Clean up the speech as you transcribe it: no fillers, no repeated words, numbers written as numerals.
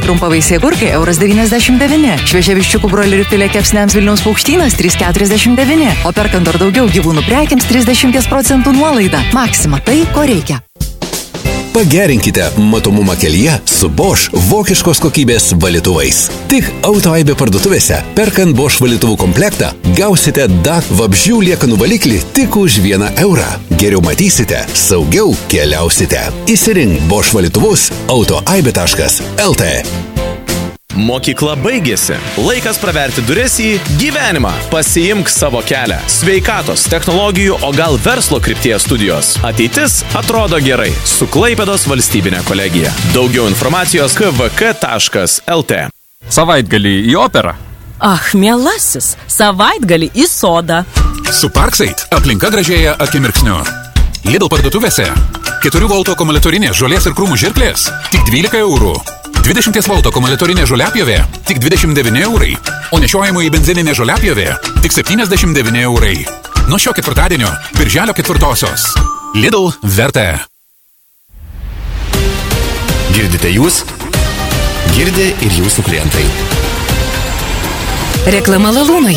trumpavaisiai agurkai €1,99. Šviežia viščiukų brolerių filė kepsniams Vilniaus Paukštynas €3,49. O perkant dar daugiau gyvūnų prekiams 30% nuolaida. Maxima tai, ko reikia. Pagerinkite matomumą kelyje su Bosch vokiškos kokybės valytuvais. Tik Autoaibė parduotuvėse, perkant Bosch valytuvų komplektą, gausite DAC vabzdžių liekanų valiklį tik už €1. Geriau matysite, saugiau keliausite. Įsirink Bosch valytuvus autoaibė.lt. Mokykla baigėsi. Laikas praverti duris į gyvenimą. Pasiimk savo kelią. Sveikatos, technologijų, o gal verslo krypties studijos. Ateitis atrodo gerai su Klaipėdos valstybinė kolegija. Daugiau informacijos kvk.lt. Savaitgalį į operą. Mielasis, savaitgalį į sodą. Su Parkside aplinka gražėja akimirksniu. Lidl parduotuvėse 4 V akumuliatorinės žolės ir krūmų žirklės tik €12. 20 V akumuliatorinė žoliapjovė tik €29, o nešiojimo į benzininę žoliapjovę tik €79. Nuo šio ketvirtadienio, birželio 4-osios. Lidl vertė. Girdite jūs? Girdi ir jūsų klientai. Reklama Lalūnoje.